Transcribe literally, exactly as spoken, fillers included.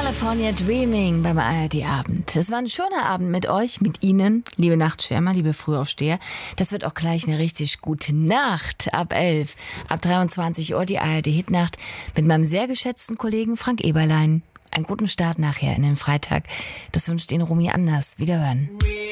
California Dreaming beim A R D-Abend. Es war ein schöner Abend mit euch, mit Ihnen, liebe Nachtschwärmer, liebe Frühaufsteher. Das wird auch gleich eine richtig gute Nacht. Ab elf, ab dreiundzwanzig Uhr die A R D-Hitnacht mit meinem sehr geschätzten Kollegen Frank Eberlein. Einen guten Start nachher in den Freitag. Das wünscht Ihnen Romy Anders. Wiederhören.